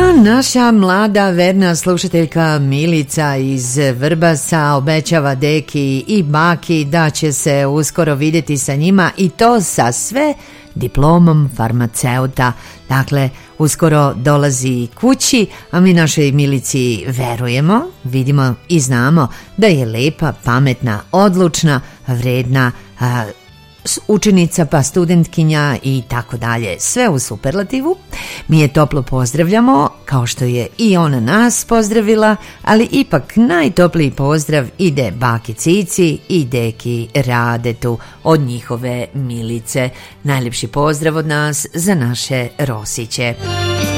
Naša mlada verna slušateljka Milica iz Vrbasa obećava deki i baki da će se uskoro vidjeti sa njima i to sa sve diplomom farmaceuta. Dakle, uskoro dolazi kući, a mi našoj Milici verujemo, vidimo i znamo da je lepa, pametna, odlučna, vredna učenica pa studentkinja i tako dalje, sve u superlativu. Mi je toplo pozdravljamo kao što je i ona nas pozdravila, ali ipak najtopliji pozdrav ide baki Cici i deki Radetu od njihove Milice. Najljepši pozdrav od nas za naše Rosiće.